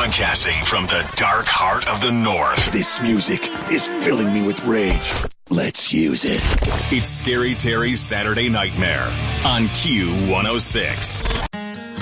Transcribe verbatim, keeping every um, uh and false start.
Broadcasting from the dark heart of the North. This music is filling me with rage. Let's use it. It's Scary Terry's Saturday Nightmare on Q one oh six.